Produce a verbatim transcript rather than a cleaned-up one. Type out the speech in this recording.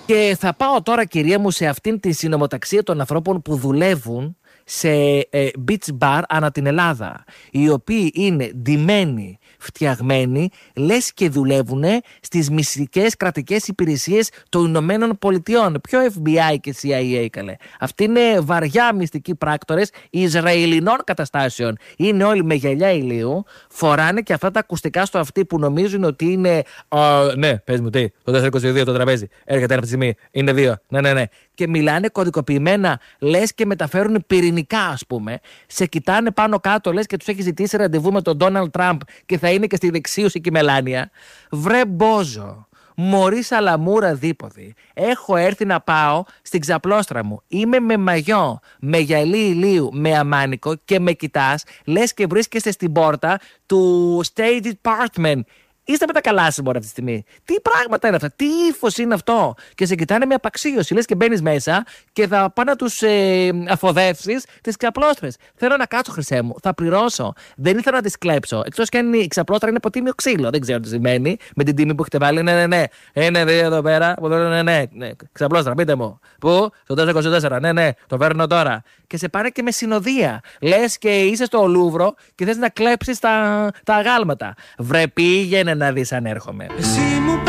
Και θα πάω τώρα, κυρία μου, σε αυτήν τη συνομοταξία των ανθρώπων που δουλεύουν σε ε, beach bar ανά την Ελλάδα, οι οποίοι είναι ντυμένοι, φτιαγμένοι, λες και δουλεύουν στις μυστικές κρατικές υπηρεσίες των Ηνωμένων Πολιτειών. Ποιο εφ μπι άι και σι άι έι, καλέ. Αυτοί είναι βαριά μυστικοί πράκτορες Ισραηλινών καταστάσεων. Είναι όλοι με γυαλιά ηλίου, φοράνε και αυτά τα ακουστικά στο αυτί που νομίζουν ότι είναι. Uh, ναι, πες μου τι, το τετρακόσια είκοσι δύο το τραπέζι. Έρχεται αυτή τη στιγμή. Είναι δύο. Ναι, ναι, ναι. Και μιλάνε κωδικοποιημένα, λες και μεταφέρουν πυρηνικά, ας πούμε. Σε κοιτάνε πάνω κάτω, λες και τους έχει ζητήσει ραντεβού με τον Ντόναλντ Τραμπ και θα είναι και στη δεξίωση και η Μελάνια. Βρε Μπόζο, μωρή σαλαμούρα δίποδη. Έχω έρθει να πάω στην ξαπλώστρα μου. Είμαι με μαγιό, με γυαλί ηλίου, με αμάνικο και με κοιτάς, λες και βρίσκεσαι στην πόρτα του State Department. Είστε με τα καλά σας, μωρέ, αυτή τη στιγμή. Τι πράγματα είναι αυτά, τι ύφος είναι αυτό. Και σε κοιτάνε με απαξίωση. Λες και μπαίνεις μέσα και θα πάνε να τους ε, αφοδεύσεις τις ξαπλώστρες. Θέλω να κάτσω, χρυσέ μου, θα πληρώσω. Δεν ήθελα να τις κλέψω. Εκτός κι αν η ξαπλώστρα είναι από τίμιο ξύλο. Δεν ξέρω τι σημαίνει με την τιμή που έχετε βάλει. Ναι, ναι, ναι. Είναι δύο εδώ πέρα. Ναι, ναι, ναι. Ξαπλώστρα, πείτε μου. Πού? Στο τετρακόσια είκοσι τέσσερα. Ναι, ναι, το παίρνω τώρα. Και σε πάνε και με συνοδεία. Λες και είσαι στο Λούβρο και θες να κλέψεις τα, τα αγάλματα. Βρε, πήγαινε να δεις αν έρχομαι.